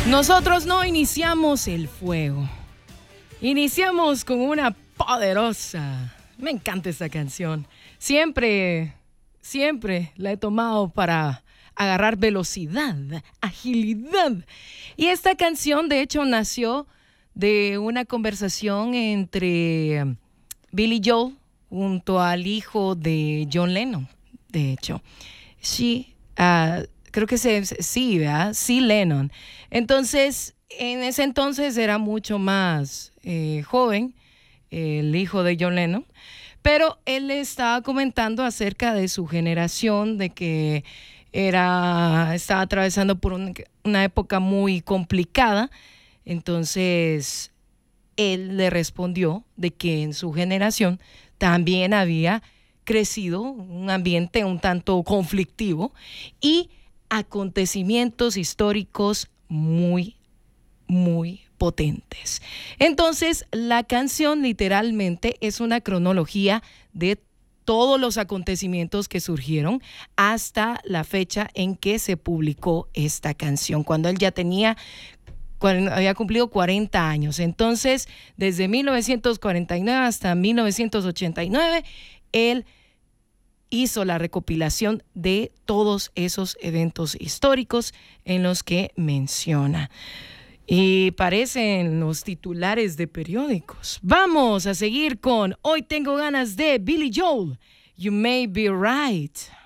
Nosotros no iniciamos el fuego. Iniciamos con una poderosa. Me encanta esta canción. Siempre la he tomado para agarrar velocidad, agilidad. Y esta canción, de hecho, nació de una conversación entre Billy Joel junto al hijo de John Lennon, de hecho. Creo que sí, ¿verdad? Sí, Lennon. Entonces, en ese entonces era mucho más joven, el hijo de John Lennon, pero él le estaba comentando acerca de su generación, de que estaba atravesando por una época muy complicada. Entonces, él le respondió de que en su generación también había crecido un ambiente un tanto conflictivo y acontecimientos históricos muy, muy potentes. Entonces, la canción literalmente es una cronología de todos los acontecimientos que surgieron hasta la fecha en que se publicó esta canción, cuando él ya había cumplido 40 años. Entonces, desde 1949 hasta 1989, él hizo la recopilación de todos esos eventos históricos en los que menciona. Y parecen los titulares de periódicos. Vamos a seguir con Hoy Tengo Ganas de Billy Joel. You May Be Right.